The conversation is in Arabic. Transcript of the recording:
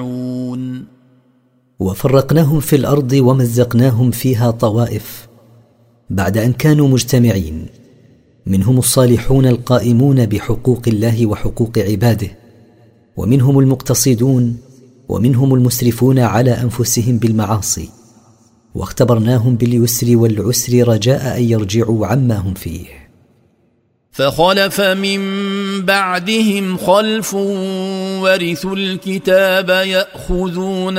وفرقناهم في الأرض ومزقناهم فيها طوائف بعد أن كانوا مجتمعين، منهم الصالحون القائمون بحقوق الله وحقوق عباده، ومنهم المقتصدون، ومنهم المسرفون على أنفسهم بالمعاصي، واختبرناهم باليسر والعسر رجاء أن يرجعوا عما هم فيه. فخلف من بعدهم خلف ورثوا الكتاب يأخذون